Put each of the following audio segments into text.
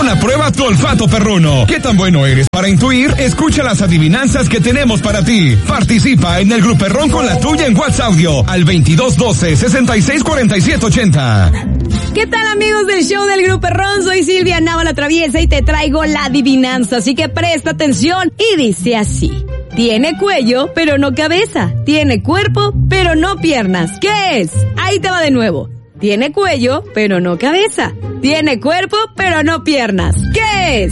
Pon a prueba tu olfato perruno. ¿Qué tan bueno eres para intuir? Escucha las adivinanzas que tenemos para ti. Participa en el Gruperrón con la tuya en WhatsApp Audio al 2212-664780. ¿Qué tal, amigos del show del Gruperrón? Soy Silvia Nava la Traviesa y te traigo la adivinanza, así que presta atención y dice así. Tiene cuello, pero no cabeza. Tiene cuerpo, pero no piernas. ¿Qué es? Ahí te va de nuevo. Tiene cuello, pero no cabeza. Tiene cuerpo, pero no piernas. ¿Qué es?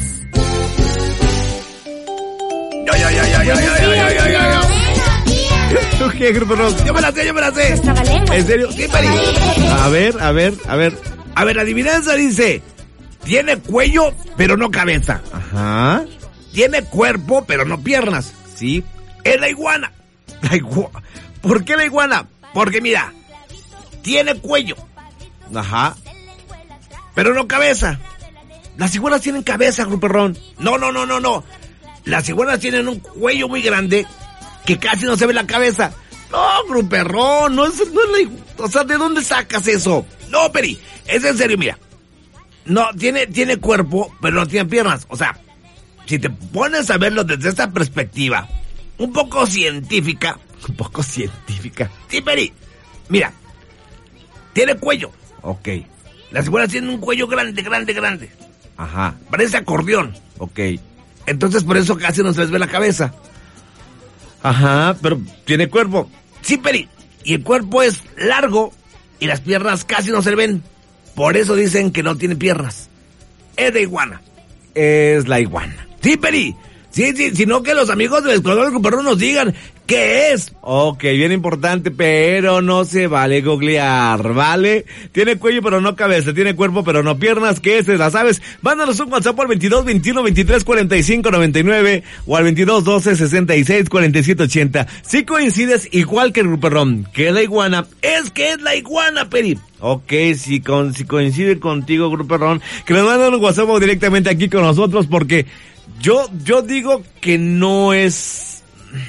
¿Qué, Gruperrón? Yo me la sé. ¿En serio? ¿Qué, Pari? A ver, la adivinanza dice: tiene cuello, pero no cabeza. Ajá. Tiene cuerpo, pero no piernas. Sí. Es la iguana. ¿Por qué la iguana? Porque mira, tiene cuello. Ajá. Pero no cabeza. Las iguanas tienen cabeza, Gruperrón. No. Las iguanas tienen un cuello muy grande que casi no se ve la cabeza. No, Gruperrón, no es la... O sea, ¿de dónde sacas eso? No, Peri, es en serio, mira. No, tiene cuerpo, pero no tiene piernas. O sea, si te pones a verlo desde esta perspectiva, un poco científica. Sí, Peri, mira, tiene cuello. Ok. Las iguanas tienen un cuello grande. Ajá. Parece acordeón. Ok. Entonces por eso casi no se les ve la cabeza. Ajá, pero tiene cuerpo. Sí, Peri. Y el cuerpo es largo y las piernas casi no se le ven. Por eso dicen que no tiene piernas. Es de iguana. Es la iguana. Sí, Peri. Sí, sino que los amigos del Explorador del Gruperrón nos digan qué es. Ok, bien importante, pero no se vale googlear, ¿vale? Tiene cuello pero no cabeza, tiene cuerpo pero no piernas, ¿qué es? ¿La sabes? Mándanos un WhatsApp al 2221-2345-99 o al 2212-664780. Si coincides igual que el Gruperrón, que es la iguana, es la iguana, Peri. Ok, si coincide contigo, Gruperrón, que nos mandan un WhatsApp directamente aquí con nosotros porque... Yo digo que no es...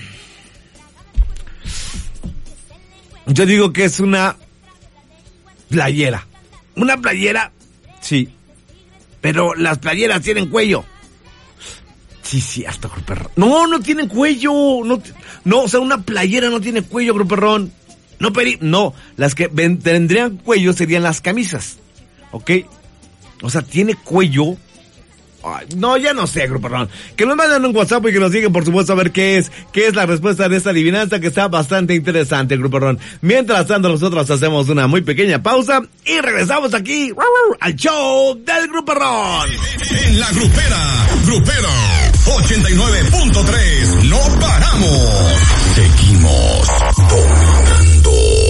Yo digo que es una playera. Una playera, sí. Pero las playeras tienen cuello. Sí, hasta Gruperrón. No tienen cuello. No, o sea, una playera no tiene cuello, Gruperrón. No, Peri, no. Las que tendrían cuello serían las camisas. ¿Ok? O sea, tiene cuello... Ay, no, ya no sé, Gruperrón. Que nos manden un WhatsApp y que nos digan, por supuesto, a ver qué es la respuesta de esta adivinanza que está bastante interesante, Gruperrón. Mientras tanto, nosotros hacemos una muy pequeña pausa y regresamos aquí al show del Gruperrón. En la Grupera 89.3, no paramos. Seguimos dominando.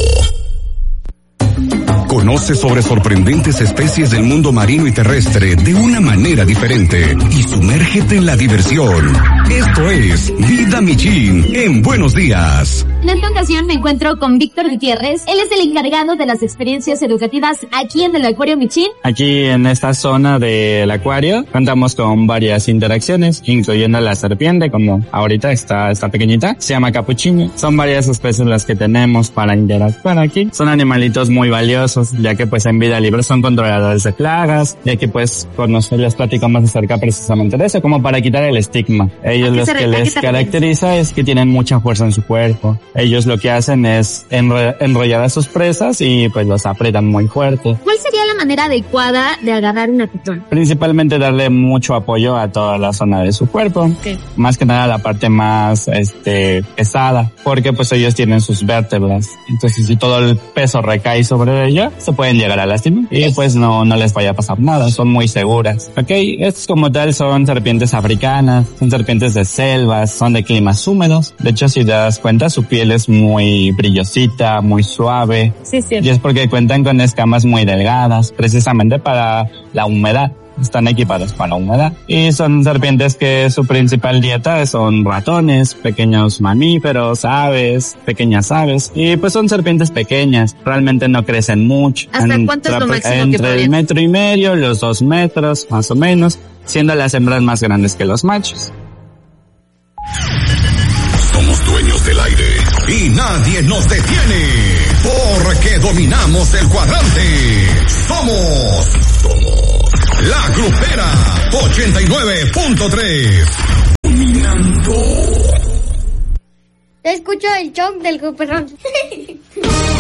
Conoce sobre sorprendentes especies del mundo marino y terrestre de una manera diferente y sumérgete en la diversión. Esto es Vida Michin en Buenos Días. En esta ocasión me encuentro con Víctor Gutiérrez. Él es el encargado de las experiencias educativas aquí en el Acuario Michin. Aquí en esta zona del acuario contamos con varias interacciones, incluyendo la serpiente, como ahorita está pequeñita. Se llama capuchino. Son varias especies las que tenemos para interactuar aquí. Son animalitos muy valiosos, ya que pues en vida libre son controladores de plagas, ya que pues les platicamos acerca precisamente de eso, como para quitar el estigma. Ellos lo que les caracteriza es que tienen mucha fuerza en su cuerpo. Ellos lo que hacen es enrollar a sus presas y pues los aprietan muy fuerte. ¿Cuál sería la manera adecuada de agarrar una pitón? Principalmente darle mucho apoyo a toda la zona de su cuerpo. Okay. Más que nada la parte más pesada, porque pues ellos tienen sus vértebras. Entonces si todo el peso recae sobre ella, se pueden llegar a lastimar y pues no les vaya a pasar nada. Son muy seguras. Okay, estos como tal son serpientes africanas, son serpientes de selvas, son de climas húmedos. De hecho, si te das cuenta, su piel es muy brillosita, muy suave. Sí, y es porque cuentan con escamas muy delgadas, precisamente para la humedad. Están equipados para la humedad. Y son serpientes que su principal dieta son ratones, pequeños mamíferos, aves, pequeñas aves. Y pues son serpientes pequeñas. Realmente no crecen mucho. ¿Hasta cuánto es lo máximo que Entre el 1.5 metros, los 2 metros, más o menos, siendo las hembras más grandes que los machos. Somos dueños del aire y nadie nos detiene, porque dominamos el cuadrante. Somos La Grupera 89.3. Dominando. Te escucho el show del Grupo Ronzo.